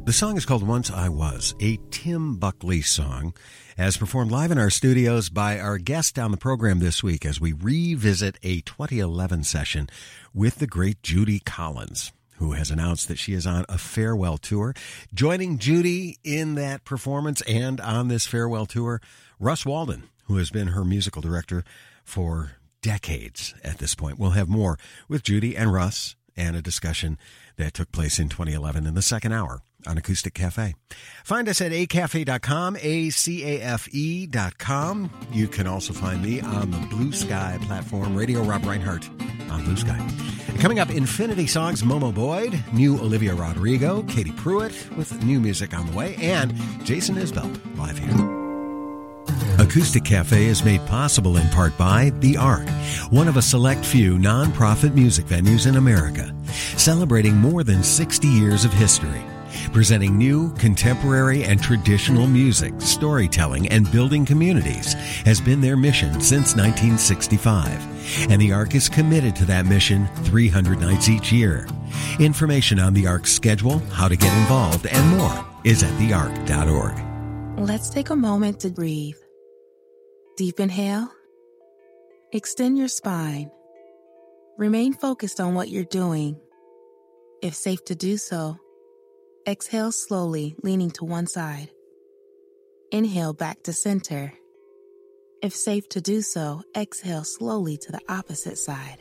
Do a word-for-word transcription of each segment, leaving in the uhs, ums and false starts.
The song is called Once I Was, a Tim Buckley song, as performed live in our studios by our guest on the program this week as we revisit a twenty eleven session with the great Judy Collins, who has announced that she is on a farewell tour. Joining Judy in that performance and on this farewell tour, Russ Walden, who has been her musical director for decades at this point. We'll have more with Judy and Russ and a discussion that took place in twenty eleven in the second hour on Acoustic Cafe. Find us at a cafe dot com, A C A F E dot com. You can also find me on the Blue Sky platform, Radio Rob Reinhardt on Blue Sky. Coming up, Infinity Songs, Momo Boyd, new Olivia Rodrigo, Katie Pruitt with new music on the way, and Jason Isbell live here. Acoustic Cafe is made possible in part by The Ark, one of a select few non-profit music venues in America, celebrating more than sixty years of history. Presenting new, contemporary, and traditional music, storytelling, and building communities has been their mission since nineteen sixty-five. And the Ark is committed to that mission three hundred nights each year. Information on the Ark's schedule, how to get involved, and more is at the ark dot org. Let's take a moment to breathe. Deep inhale. Extend your spine. Remain focused on what you're doing. If safe to do so, exhale slowly, leaning to one side. Inhale back to center. If safe to do so, exhale slowly to the opposite side.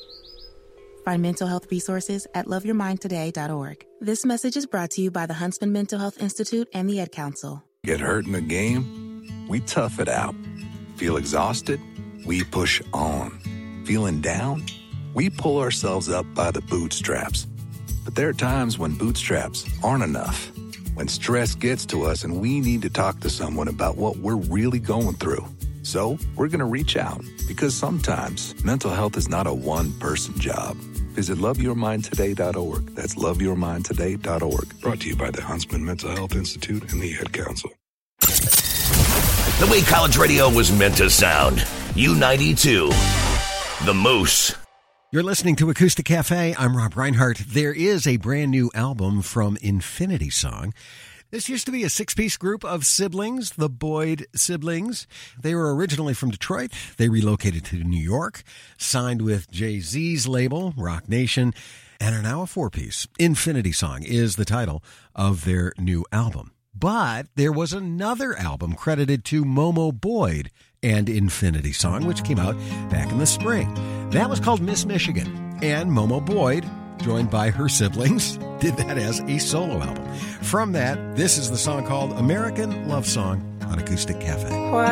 Find mental health resources at love your mind today dot org. This message is brought to you by the Huntsman Mental Health Institute and the Ed Council. Get hurt in a game? We tough it out. Feel exhausted? We push on. Feeling down? We pull ourselves up by the bootstraps. But there are times when bootstraps aren't enough. When stress gets to us and we need to talk to someone about what we're really going through. So we're going to reach out, because sometimes mental health is not a one-person job. Visit love your mind today dot org. That's love your mind today dot org. Brought to you by the Huntsman Mental Health Institute and the Ed Council. The way college radio was meant to sound. U ninety-two. The Moose. You're listening to Acoustic Cafe. I'm Rob Reinhardt. There is a brand new album from Infinity Song. This used to be a six-piece group of siblings, the Boyd siblings. They were originally from Detroit. They relocated to New York, signed with Jay-Z's label, Rock Nation, and are now a four-piece. Infinity Song is the title of their new album. But there was another album credited to Momo Boyd and Infinity Song, which came out back in the spring. That was called Miss Michigan. And Momo Boyd, joined by her siblings, did that as a solo album. From that, this is the song called American Love Song on Acoustic Cafe.